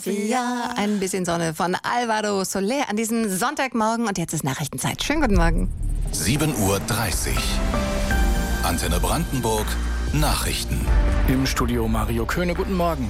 Mafia. Ein bisschen Sonne von Alvaro Soler an diesem Sonntagmorgen. Und jetzt ist Nachrichtenzeit. Schönen guten Morgen. 7:30 Uhr. Antenne Brandenburg. Nachrichten. Im Studio Mario Köhne. Guten Morgen.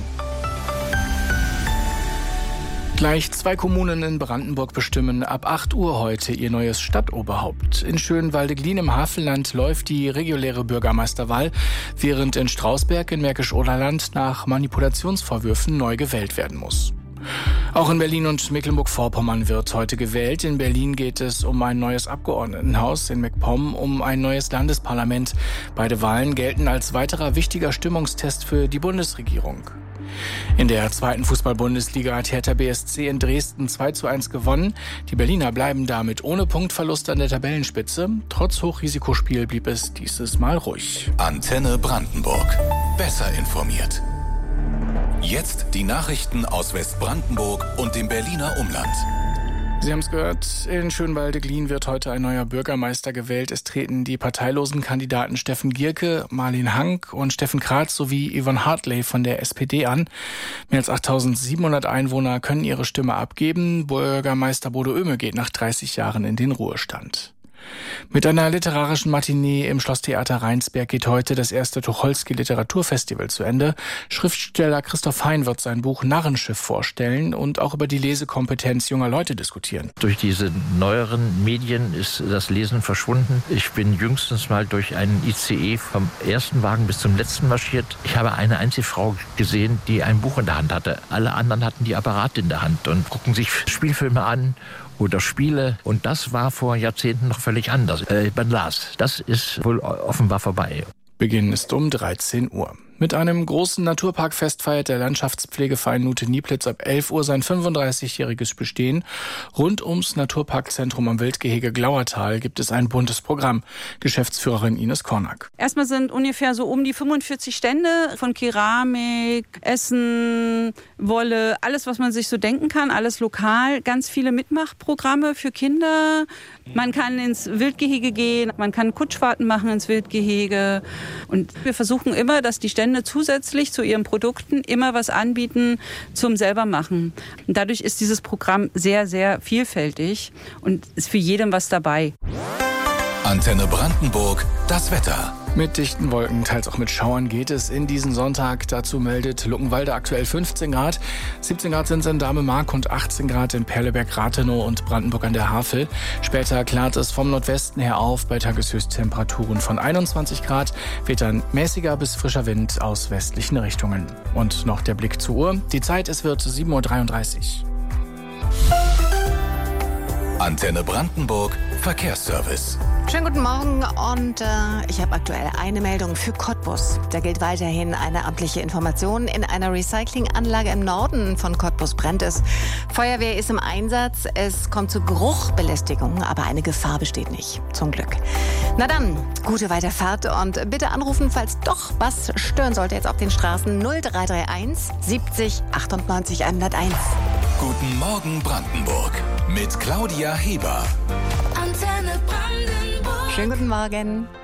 Gleich 2 Kommunen in Brandenburg bestimmen ab 8 Uhr heute ihr neues Stadtoberhaupt. In Schönwalde-Glien im Havelland läuft die reguläre Bürgermeisterwahl, während in Strausberg in Märkisch-Oderland nach Manipulationsvorwürfen neu gewählt werden muss. Auch in Berlin und Mecklenburg-Vorpommern wird heute gewählt. In Berlin geht es um ein neues Abgeordnetenhaus, in MacPom um ein neues Landesparlament. Beide Wahlen gelten als weiterer wichtiger Stimmungstest für die Bundesregierung. In der 2. Fußball-Bundesliga hat Hertha BSC in Dresden 2:1 gewonnen. Die Berliner bleiben damit ohne Punktverlust an der Tabellenspitze. Trotz Hochrisikospiel blieb es dieses Mal ruhig. Antenne Brandenburg. Besser informiert. Jetzt die Nachrichten aus Westbrandenburg und dem Berliner Umland. Sie haben es gehört, in Schönwalde-Glien wird heute ein neuer Bürgermeister gewählt. Es treten die parteilosen Kandidaten Steffen Gierke, Marlin Hank und Steffen Kratz sowie Yvonne Hartley von der SPD an. Mehr als 8.700 Einwohner können ihre Stimme abgeben. Bürgermeister Bodo Oehme geht nach 30 Jahren in den Ruhestand. Mit einer literarischen Matinee im Schlosstheater Rheinsberg geht heute das erste Tucholsky-Literaturfestival zu Ende. Schriftsteller Christoph Hein wird sein Buch Narrenschiff vorstellen und auch über die Lesekompetenz junger Leute diskutieren. Durch diese neueren Medien ist das Lesen verschwunden. Ich bin jüngstens mal durch einen ICE vom ersten Wagen bis zum letzten marschiert. Ich habe eine einzige Frau gesehen, die ein Buch in der Hand hatte. Alle anderen hatten die Apparate in der Hand und gucken sich Spielfilme an oder Spiele. Und das war vor Jahrzehnten noch völlig anders. Man las. Das ist wohl offenbar vorbei. Beginn ist um 13 Uhr. Mit einem großen Naturparkfest feiert der Landschaftspflegeverein Nute-Nieplitz ab 11 Uhr sein 35-jähriges Bestehen. Rund ums Naturparkzentrum am Wildgehege Glauertal gibt es ein buntes Programm. Geschäftsführerin Ines Kornack. Erstmal sind ungefähr so um die 45 Stände von Keramik, Essen, Wolle, alles, was man sich so denken kann, alles lokal. Ganz viele Mitmachprogramme für Kinder. Man kann ins Wildgehege gehen, man kann Kutschfahrten machen ins Wildgehege. Und wir versuchen immer, dass die Stände zusätzlich zu ihren Produkten immer was anbieten zum selbermachen. Und dadurch ist dieses Programm sehr, sehr vielfältig und ist für jeden was dabei. Antenne Brandenburg, das Wetter. Mit dichten Wolken, teils auch mit Schauern geht es in diesen Sonntag. Dazu meldet Luckenwalde aktuell 15 Grad. 17 Grad sind es in Dahme-Mark und 18 Grad in Perleberg-Rathenow und Brandenburg an der Havel. Später klart es vom Nordwesten her auf bei Tageshöchsttemperaturen von 21 Grad. Weht dann mäßiger bis frischer Wind aus westlichen Richtungen. Und noch der Blick zur Uhr. Die Zeit, es wird 7:33 Uhr. Antenne Brandenburg, Verkehrsservice. Schönen guten Morgen und ich habe aktuell eine Meldung für Cottbus. Da gilt weiterhin eine amtliche Information. In einer Recyclinganlage im Norden von Cottbus brennt es. Feuerwehr ist im Einsatz. Es kommt zu Geruchbelästigung, aber eine Gefahr besteht nicht. Zum Glück. Na dann, gute Weiterfahrt und bitte anrufen, falls doch was stören sollte jetzt auf den Straßen 0331 70 98 101. Guten Morgen Brandenburg mit Claudia Heber. Schönen guten Morgen.